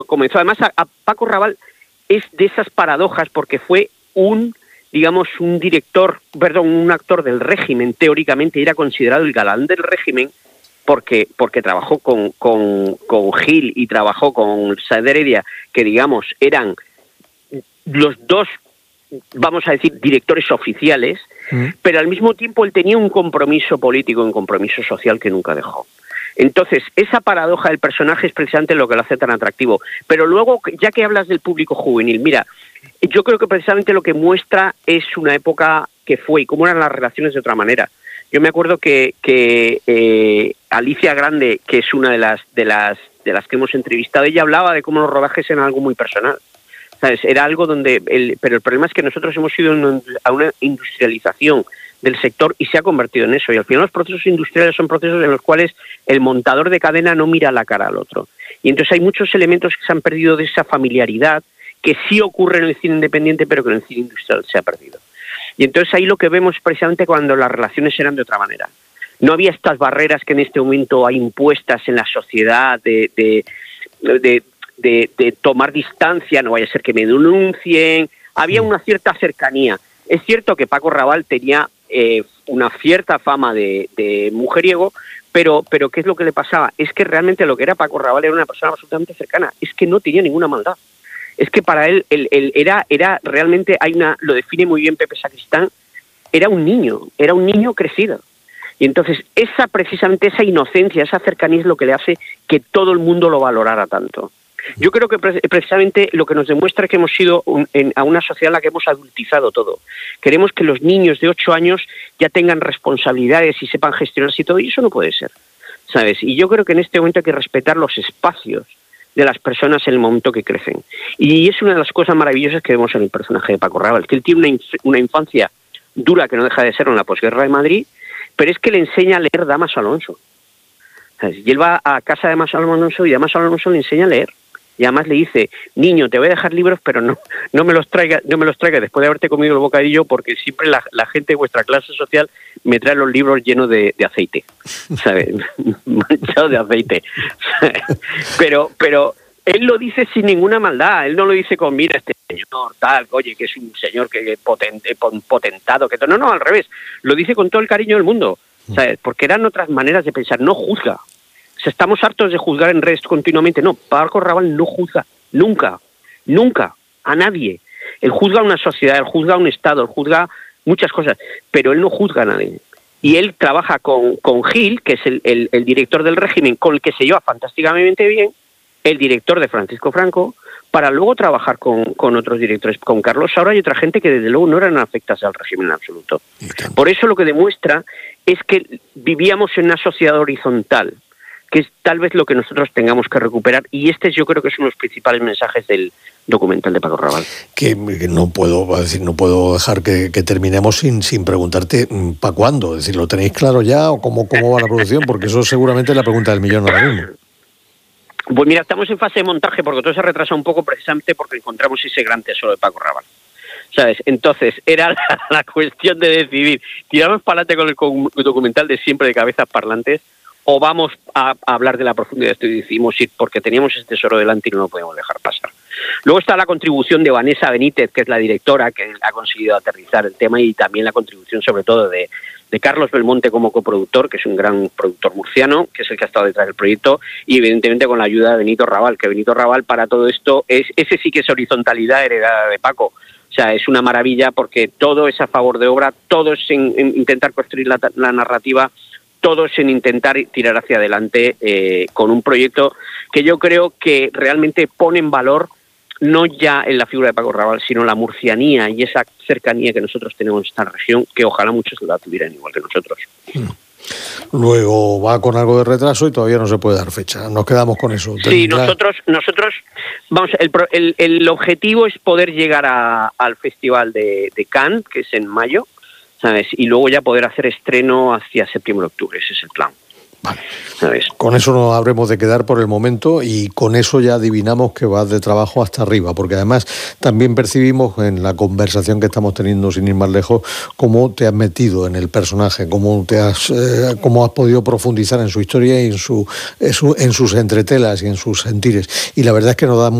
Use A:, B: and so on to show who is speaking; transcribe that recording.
A: comenzó. Además, a Paco Raval es de esas paradojas porque fue un actor del régimen, teóricamente era considerado el galán del régimen porque trabajó con Gil y trabajó con Sáenz de Heredia, que digamos eran los dos, vamos a decir, directores oficiales, pero al mismo tiempo él tenía un compromiso político, un compromiso social que nunca dejó. Entonces, esa paradoja del personaje es precisamente lo que lo hace tan atractivo. Pero luego, ya que hablas del público juvenil, mira, yo creo que precisamente lo que muestra es una época que fue y cómo eran las relaciones de otra manera. Yo me acuerdo que Alicia Grande, que es una de las que hemos entrevistado, ella hablaba de cómo los rodajes eran algo muy personal. ¿Sabes? Era algo pero el problema es que nosotros hemos ido a una industrialización del sector y se ha convertido en eso. Y al final los procesos industriales son procesos en los cuales el montador de cadena no mira la cara al otro. Y entonces hay muchos elementos que se han perdido de esa familiaridad que sí ocurre en el cine independiente, pero que en el cine industrial se ha perdido. Y entonces ahí lo que vemos es precisamente cuando las relaciones eran de otra manera. No había estas barreras que en este momento hay impuestas en la sociedad de tomar distancia, no vaya a ser que me denuncien. Había una cierta cercanía. Es cierto que Paco Raval tenía una cierta fama de mujeriego, pero ¿qué es lo que le pasaba? Es que realmente lo que era Paco Raval era una persona absolutamente cercana. Es que no tenía ninguna maldad. Es que para él era realmente, lo define muy bien Pepe Sacristán, era un niño crecido. Y entonces precisamente esa inocencia, esa cercanía es lo que le hace que todo el mundo lo valorara tanto. Yo creo que precisamente lo que nos demuestra es que hemos ido a una sociedad en la que hemos adultizado todo. Queremos que los niños de 8 años ya tengan responsabilidades y sepan gestionarse y todo, y eso no puede ser, ¿sabes? Y yo creo que en este momento hay que respetar los espacios de las personas en el momento que crecen. Y es una de las cosas maravillosas que vemos en el personaje de Paco Raval, que él tiene una infancia dura que no deja de ser en la posguerra de Madrid, pero es que le enseña a leer Dámaso Alonso, ¿sabes? Y él va a casa de Dámaso Alonso y Dámaso Alonso le enseña a leer. Y además le dice, niño, te voy a dejar libros, pero no me los traigas después de haberte comido el bocadillo, porque siempre la gente de vuestra clase social me trae los libros llenos de aceite, ¿sabes? Manchados de aceite. Pero él lo dice sin ninguna maldad. Él no lo dice con, mira, este señor tal, oye, que es un señor que potentado, que todo. No, al revés. Lo dice con todo el cariño del mundo, ¿sabes? Porque eran otras maneras de pensar. No juzga. Estamos hartos de juzgar en redes continuamente. No, Paco Raval no juzga nunca a nadie. Él juzga a una sociedad, él juzga a un Estado, él juzga muchas cosas, pero él no juzga a nadie. Y él trabaja con Gil, que es el director del régimen, con el que se lleva fantásticamente bien, el director de Francisco Franco, para luego trabajar con otros directores, con Carlos Saura y otra gente que desde luego no eran afectas al régimen en absoluto. Por eso lo que demuestra es que vivíamos en una sociedad horizontal, que es tal vez lo que nosotros tengamos que recuperar, y yo creo que es uno de los principales mensajes del documental de Paco Raval.
B: Que no puedo dejar que terminemos sin preguntarte ¿para cuándo? Es decir, ¿lo tenéis claro ya o cómo va la producción? Porque eso seguramente es la pregunta del millón ahora mismo.
A: Pues mira, estamos en fase de montaje porque todo se retrasa un poco precisamente porque encontramos ese gran tesoro de Paco Raval, ¿sabes? Entonces era la cuestión de decidir, ¿tiramos para adelante con el documental de siempre de cabezas parlantes o vamos a hablar de la profundidad de esto y decimos sí, porque teníamos ese tesoro delante y no lo podemos dejar pasar? Luego está la contribución de Vanessa Benítez, que es la directora, que ha conseguido aterrizar el tema, y también la contribución sobre todo de Carlos Belmonte como coproductor, que es un gran productor murciano, que es el que ha estado detrás del proyecto, y evidentemente con la ayuda de Benito Raval, que Benito Raval para todo esto, ese sí que es horizontalidad heredada de Paco. O sea, es una maravilla porque todo es a favor de obra, todo es en intentar construir la narrativa, todo es en intentar tirar hacia adelante con un proyecto que yo creo que realmente pone en valor no ya en la figura de Paco Raval, sino la murcianía y esa cercanía que nosotros tenemos en esta región, que ojalá muchos la tuvieran igual que nosotros.
B: Luego va con algo de retraso y todavía no se puede dar fecha. Nos quedamos con eso.
A: Sí, nosotros vamos, el objetivo es poder llegar al Festival de Cannes, que es en mayo, ¿sabes? Y luego ya poder hacer estreno hacia septiembre-octubre, ese es el plan.
B: Vale.
A: ¿Sabes?
B: Con eso nos habremos de quedar por el momento y con eso ya adivinamos que vas de trabajo hasta arriba, porque además también percibimos en la conversación que estamos teniendo, sin ir más lejos, cómo te has metido en el personaje, cómo has podido profundizar en su historia y en sus entretelas y en sus sentires. Y la verdad es que nos da